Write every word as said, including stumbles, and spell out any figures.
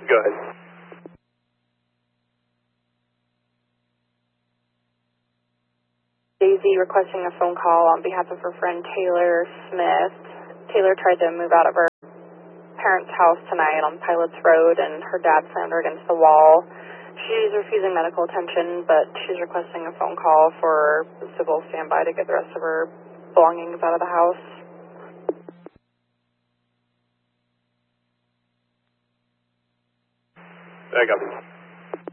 Go ahead. Daisy requesting a phone call on behalf of her friend Taylor Smith. Taylor tried to move out of her parents' house tonight on Pilots Road, and her dad slammed her against the wall. She's refusing medical attention, but she's requesting a phone call for civil standby to get the rest of her belongings out of the house. I got it.